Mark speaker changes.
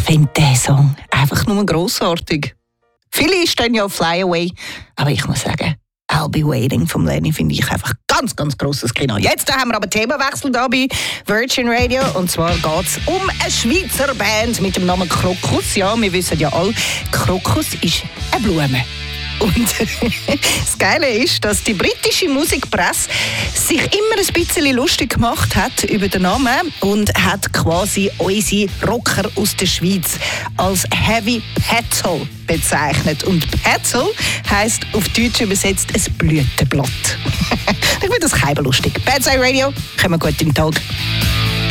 Speaker 1: finde diesen Song einfach nur grossartig. Viele stehen ja auf Fly Away, aber ich muss sagen, I'll Be Waiting vom Lenny finde ich einfach ganz, ganz grosses Kino. Jetzt haben wir aber Themawechsel hier bei Virgin Radio. Und zwar geht es um eine Schweizer Band mit dem Namen Krokus. Ja, wir wissen ja alle, Krokus ist eine Blume. Und das Geile ist, dass die britische Musikpresse sich immer ein bisschen lustig gemacht hat über den Namen und hat quasi unsere Rocker aus der Schweiz als Heavy Petal bezeichnet. Und Petal heisst auf Deutsch übersetzt ein Blütenblatt. Ich finde das lustig. Bad Side Radio, kommen wir gut im Tag.